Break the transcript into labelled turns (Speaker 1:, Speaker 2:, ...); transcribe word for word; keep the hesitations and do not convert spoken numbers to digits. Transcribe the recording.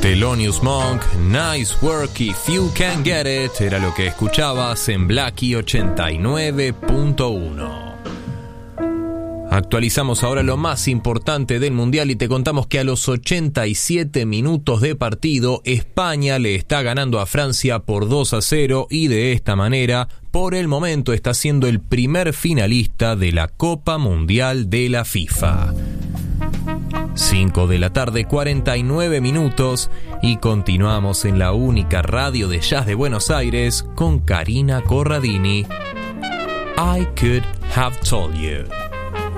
Speaker 1: Thelonious Monk, Nice Work If You Can Get It, era lo que escuchabas en Blackie ochenta y nueve punto uno. Actualizamos ahora lo más importante del Mundial y te contamos que a los ochenta y siete minutos de partido, España le está ganando a Francia por dos a cero y de esta manera, por el momento, está siendo el primer finalista de la Copa Mundial de la FIFA. cinco de la tarde, cuarenta y nueve minutos, y continuamos en la única radio de jazz de Buenos Aires con Karina Corradini. I Could Have Told You.